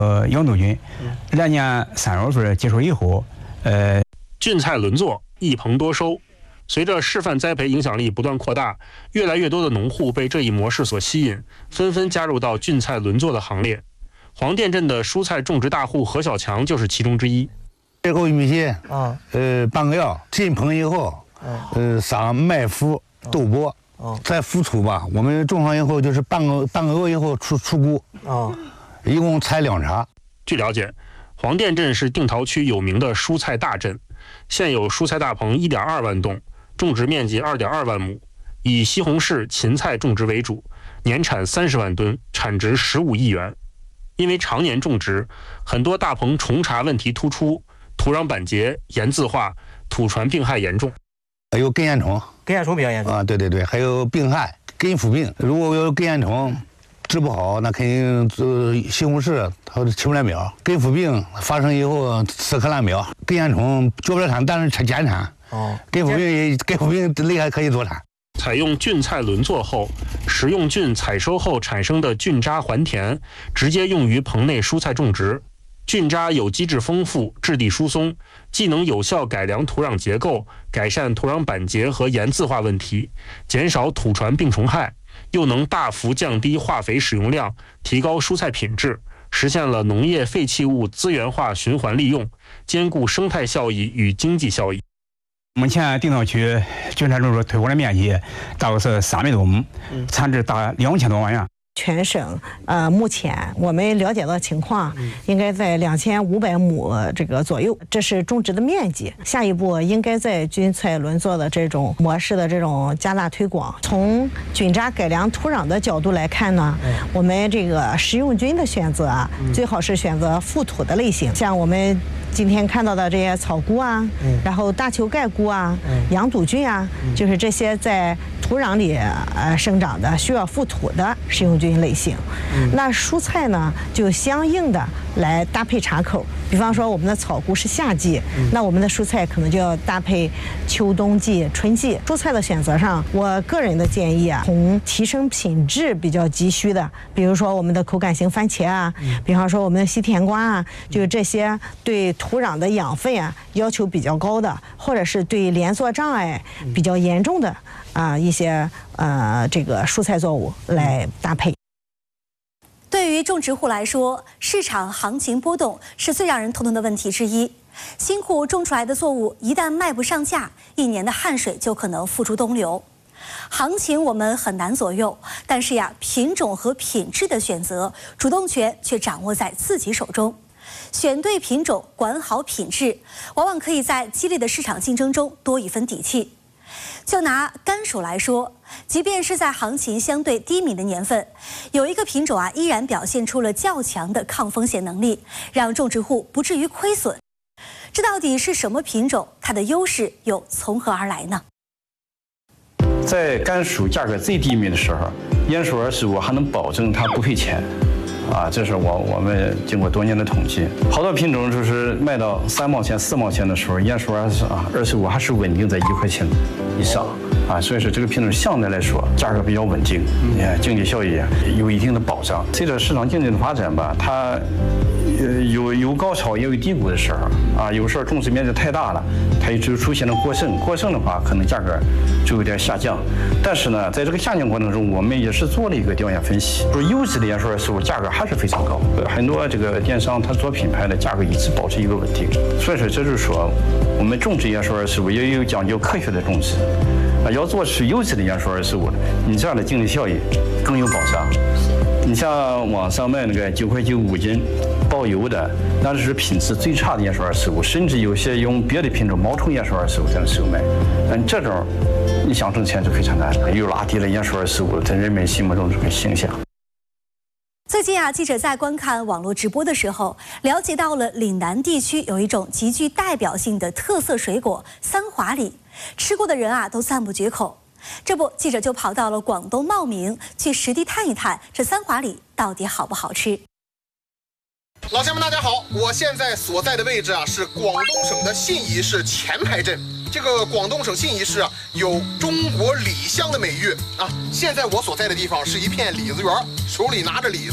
养豆菌，来年3月份结束以后， 菌菜轮作，一棚多收。随着示范栽培影响力不断扩大，越来越多的农户被这一模式所吸引，纷纷加入到菌菜轮作的行列。黄店镇的蔬菜种植大户何小强就是其中之一。 最后一些半个月进棚以后，撒麦麸、豆粕，再覆土吧。我们种上以后就是半个月以后出菇，一共采2茬。 据了解，黄店镇是定陶区有名的蔬菜大镇，现有蔬菜大棚1.2万栋，种植面积2.2万亩，以西红柿、芹菜种植为主，年产30万吨，产值15亿元。因为常年种植，很多大棚虫茬问题突出，土壤板结、盐渍化、土传病害严重。 还有根线虫， 根线虫比较严重啊，对，还有病害、根腐病。如果有根线虫治不好，那肯定西红柿它起不来苗。根腐病发生以后死磕烂苗，根线虫交不了产，但是减产。根腐病厉害可以多产。 采用菌菜轮作后，食用菌采收后产生的菌渣还田，直接用于棚内蔬菜种植。菌渣有机质丰富，质地疏松，既能有效改良土壤结构，改善土壤板结和盐渍化问题，减少土传病虫害，又能大幅降低化肥使用量，提高蔬菜品质，实现了农业废弃物资源化循环利用，兼顾生态效益与经济效益。 目前定陶区菌菜种植推广的面积大概是300多亩，产值达2000多万元。 全省目前我们了解到的情况，应该在2500亩这个左右，这是种植的面积。下一步应该在菌菜轮作的这种模式的这种加大推广。从菌渣改良土壤的角度来看呢，我们这个食用菌的选择啊，最好是选择覆土的类型，像我们今天看到的这些草菇啊，然后大球盖菇啊，羊肚菌啊，就是这些在土壤里生长的需要覆土的食用菌类型。那蔬菜呢，就相应的来搭配茬口。比方说我们的草菇是夏季，那我们的蔬菜可能就要搭配秋冬季、春季。蔬菜的选择上，我个人的建议啊，从提升品质比较急需的，比如说我们的口感型番茄啊，比方说我们的西甜瓜啊，就是这些对土壤的养分啊要求比较高的，或者是对连作障碍比较严重的一些这个蔬菜作物来搭配。 对于种植户来说，市场行情波动是最让人头疼的问题之一。辛苦种出来的作物一旦卖不上价，1年的汗水就可能付诸东流。行情我们很难左右，但是呀，品种和品质的选择，主动权却掌握在自己手中。选对品种，管好品质，往往可以在激烈的市场竞争中多一分底气。就拿甘薯来说，即便是在行情相对低迷的年份，有一个品种依然表现出了较强的抗风险能力，让种植户不至于亏损。这到底是什么品种？它的优势又从何而来呢？ 在甘薯价格最低迷的时候，鼹鼠25还能保证它不赔钱。这是我们经过多年的统计，好多品种就是卖到3毛钱、4毛钱的时候，鼹鼠25还是稳定在1块钱以上所以说这个品种相对来说价格比较稳定，经济效益有一定的保障。随着市场经济的发展吧，它有高潮也有低谷的时候有时候种植面积太大了，它就出现了过剩的话，可能价格就有点下降。但是呢，在这个下降过程中，我们也是做了一个调研分析，就是优质的鼹鼠25价格还是非常高，很多这个电商它做品牌的价格一直保持一个稳定。所以说这就是说，我们种植鼹鼠25也有讲究科学的种植要做出优质的鼹鼠25，你这样的经济效益更有保障。你像网上卖那个9.95块斤包邮的，那是品质最差的鼹鼠25，甚至有些用别的品种毛虫鼹鼠25在那售卖。但这种你想挣钱就非常难，又拉低了鼹鼠25在人们心目中这个形象。 最近记者在观看网络直播的时候，了解到了岭南地区有一种极具代表性的特色水果三华李，吃过的人都赞不绝口。这不，记者就跑到了广东茂名，去实地探一探这三华李到底好不好吃。 老乡们，大家好，我现在所在的位置是广东省的信宜市前排镇。这个广东省信宜市有中国李乡的美誉现在我所在的地方是一片李子园，手里拿着李子，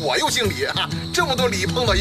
我又姓李啊，这么多李碰到一